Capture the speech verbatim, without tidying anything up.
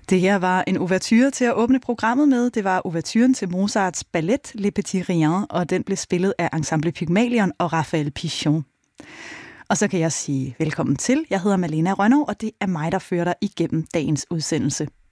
Det her var en ouverture til at åbne programmet med. Det var ouverturen til Mozarts ballet Le Petit Rien, og den blev spillet af Ensemble Pygmalion og Raphael Pichon. Og så kan jeg sige velkommen til. Jeg hedder Malena Rønnow, og det er mig, der fører dig igennem dagens udsendelse.